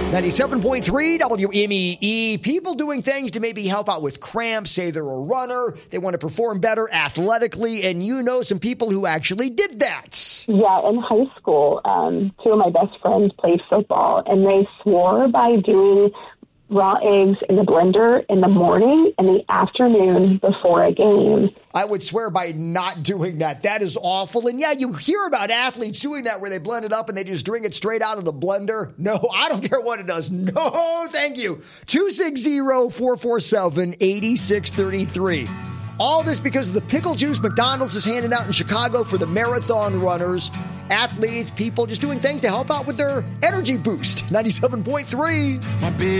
97.3 WMEE. People doing things to maybe help out with cramps, say they're a runner, they want to perform better athletically, and you know some people who actually did that. Yeah, in high school, two of my best friends played football, and they swore by doing raw eggs in the blender in the morning and the afternoon before a game. I would swear by not doing that. That is awful. And yeah, you hear about athletes doing that where they blend it up and they just drink it straight out of the blender. No, I don't care what it does. No, thank you. 260-447-8633. All this because of the pickle juice McDonald's is handing out in Chicago for the marathon runners, athletes, people just doing things to help out with their energy boost. 97.3.